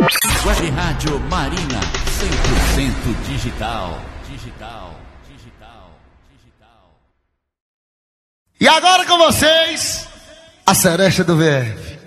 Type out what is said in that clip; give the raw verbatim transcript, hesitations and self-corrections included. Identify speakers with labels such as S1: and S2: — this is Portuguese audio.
S1: Web Rádio Marina, cem por cento digital. Digital, digital, digital.
S2: E agora com vocês, a cereja do V F.